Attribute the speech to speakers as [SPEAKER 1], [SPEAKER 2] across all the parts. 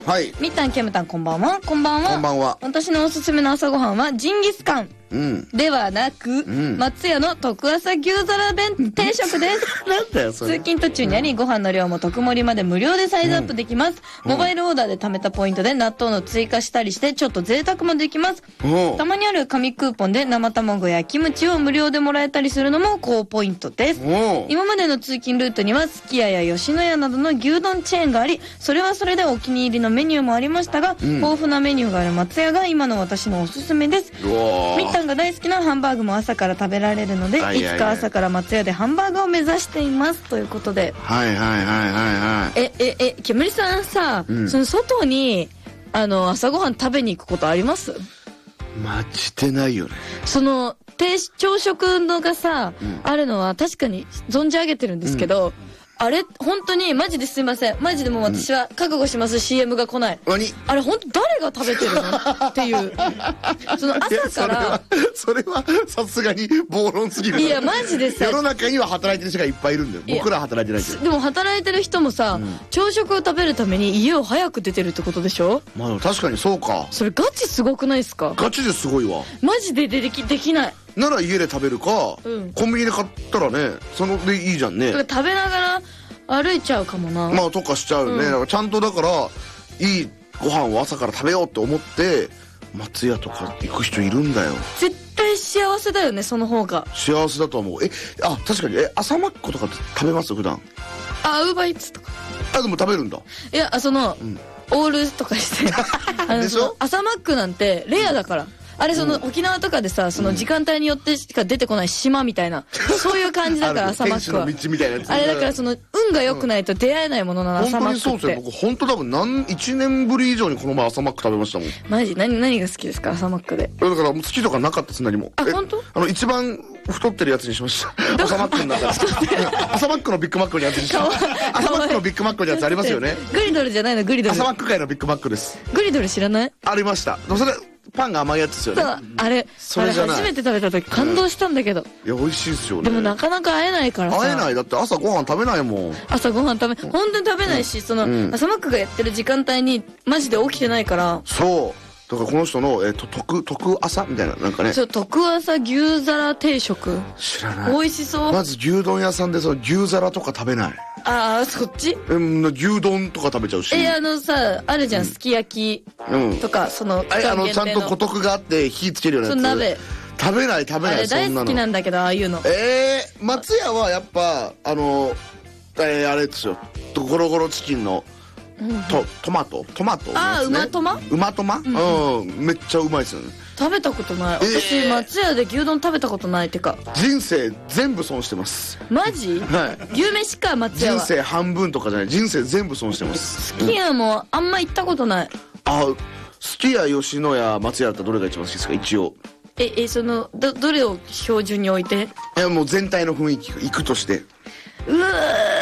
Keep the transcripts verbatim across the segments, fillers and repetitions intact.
[SPEAKER 1] はい。
[SPEAKER 2] みったん、けむたん、こんばんは。こんばんは。
[SPEAKER 1] こんばんは。
[SPEAKER 2] 私のおすすめの朝ごはんは、ジンギスカン。うん。ではなく、うん、松屋の特朝牛皿弁定食です。
[SPEAKER 1] なんだよ、それ。
[SPEAKER 2] 通勤途中にあり、ご飯の量も特盛りまで無料でサイズアップできます。うん、モバイルオーダーで貯めたポイントで納豆の追加したりして、ちょっと贅沢もできます。たまにある紙クーポンで生卵やキムチを無料でもらえたりするのも高ポイントです。今までの通勤ルートには、すき家や吉野家などの牛丼チェーンがあり、それはそれでお気に入りのメニューもありましたが、うん、豊富なメニューがある松屋が今の私のおすすめです。みったんが大好きなハンバーグも朝から食べられるので、いつか朝から松屋でハンバーグを目指していますということで。
[SPEAKER 1] はいはいはいはいはい。
[SPEAKER 2] えええけむりさんさ、うん、その外にあの朝ごはん食べに行くことあります？
[SPEAKER 1] マジでないよね。
[SPEAKER 2] その朝食のがさ、うん、あるのは確かに存じ上げてるんですけど、うん、あれ本当にマジですいません、マジでもう私は覚悟します、うん、シーエム が来ない。
[SPEAKER 1] 何
[SPEAKER 2] あれ本当誰が食べてるのっていうその朝から
[SPEAKER 1] それはさすがに暴論すぎる。
[SPEAKER 2] いやマジでさ、
[SPEAKER 1] 世の中には働いてる人がいっぱいいるんだよ。僕らは働いてないけど。
[SPEAKER 2] でも働いてる人もさ、うん、朝食を食べるために家を早く出てるってことでしょ。
[SPEAKER 1] まあ確かにそうか。
[SPEAKER 2] それガチすごくないですか？
[SPEAKER 1] ガチですごいわ。
[SPEAKER 2] マジでできできない。
[SPEAKER 1] なら家で食べるか、うん、コンビニで買ったらね、そのでいいじゃんね。
[SPEAKER 2] 食べながら歩いちゃうかもな。
[SPEAKER 1] まあとかしちゃうね、うん、だからちゃんとだからいいご飯を朝から食べようって思って松屋とか行く人いるんだよ。
[SPEAKER 2] 絶対幸せだよね、その方が。
[SPEAKER 1] 幸せだと思う。えあ確かにえ朝マックとかって食べます普段？
[SPEAKER 2] あウーバーイーツとか。
[SPEAKER 1] あでも食べるんだ。
[SPEAKER 2] いやその、うん、オールとかしてあのでしょ。朝マックなんてレアだから、うん、あれその沖縄とかでさ、その時間帯によってしか出てこない島みたたいな、そういう感じだから朝マックは。あれだからその運が良くないと出会えないものなの、朝マックって。本当にそうですよ。僕本当多分何いちねんぶり以上にこの前朝マック食べましたもん。マジ何何が好きですか朝マックで？だから好きとかなかったです何も。あ本当？あの一番太ってるやつにしました。朝マックの中で。朝マックのビッグマックのやつにした。朝マックのビッグマックのやつありますよね。グリドルじゃないの？グリドル。朝マック界のビッグマックです。グリドル知らない？ありました。それパンが甘いやつですよね。あれそれ初めて食べた時感動したんだけど。いや美味しいですよね。でもなかなか会えないからさ。会えない。だって朝ご飯食べないもん。朝ご飯食べ本当に食べないし、その朝マックがやってる時間帯にマジで起きてないから。そう。だからこの人の、えっと、特、特朝みたいな、なんかね。そう、特朝牛皿定食。知らない。美味しそう。まず牛丼屋さんでその牛皿とか食べない。ああ、そっち？うん、牛丼とか食べちゃうし。え、あのさ、あるじゃん、すき焼きとか、その、あの、ちゃんと五徳があって火つけるようなやつ。その鍋。食べない、食べない、そんなの。大好きなんだけど、ああいうの。えー、松屋はやっぱ、あの、えー、あれですよ、ゴロゴロチキンの、トトマトトマトああ、うまトマうまトマうん、めっちゃうまいですよね。食べたことない私。松屋で牛丼食べたことないってか、人生全部損してます。マジ？はい。牛飯か松屋は。人生半分とかじゃない、人生全部損してます。すき家もあんま行ったことない。あ、すき家、吉野家、松屋だったらどれが一番好きですか？一応。ええ、そのどどれを標準に置いて？いやもう全体の雰囲気行くとして。うわ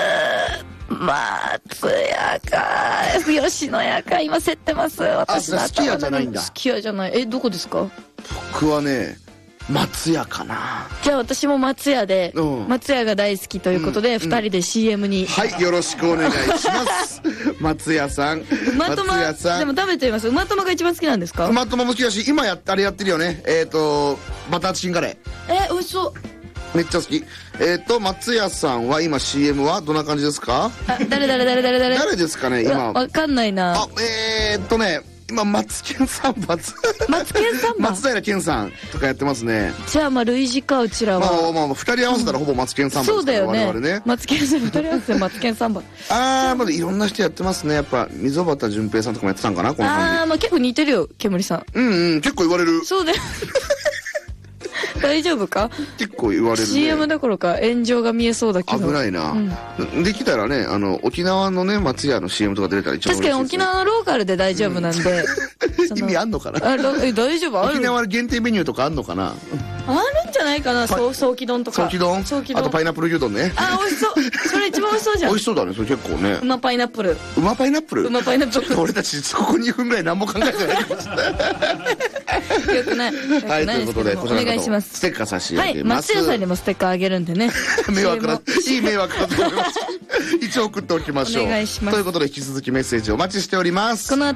[SPEAKER 2] 松屋か吉野家か今競ってます。私の頭の中で。すき家じゃないんだ。すき家じゃない。えどこですか？僕はね松屋かな。じゃあ私も松屋で、うん、松屋が大好きということで、うん、ふたりで シーエム に、うん、はいよろしくお願いします松屋さん。うまとまでも食べてみます。うまとまが一番好きなんですか？うまとまも好きだし、今やあれやってるよね、えっ、ー、とバターチキンカレー。え美味しそう。めっちゃ好き。えっと松屋さんは今 シーエム はどんな感じですか？あ誰誰誰誰誰誰ですかね今。わかんないな。あえー、っとね今マツケンサンバマツケンサンバ松平健さんとかやってますね。じゃあまあ類似かうちらは。まあまあまあふたり合わせたらほぼマツケンサンバですから、うん、そうだよね。我々ねマツケンサンバふたり合わせてマツケンサンバああまだいろんな人やってますね。やっぱ溝端淳平さんとかもやってたんかなこの感じ。ああまあ結構似てるよ煙さん。うんうん結構言われる。そうだよ大丈夫か？結構言われるね。シーエム どころか炎上が見えそうだけど危ないな、うん、できたらねあの沖縄のね松屋の シーエム とか出れたら一番嬉しいですね。確かに沖縄のローカルで大丈夫なんで、うん、意味あんのかなあえ大丈夫ある沖縄限定メニューとかあんのかな。あるんじゃないかな。そうソーキ丼とかソーキ丼あとパイナップル牛丼ね。あ美味しそうそれ一番美味しそうじゃん。美味しそうだねそれ結構ね。うまパイナップルうまパイナップルうまパイナップルちょっと俺たちここにふんぐらい何も考えてないかもしれないよくないはいということでこちらの方お願いします。ステッカー差し上げます。はい松屋さんにもステッカーあげるんでね迷惑ないい迷惑だと思います一応送っておきましょう。お願いします。ということで引き続きメッセージお待ちしております。この後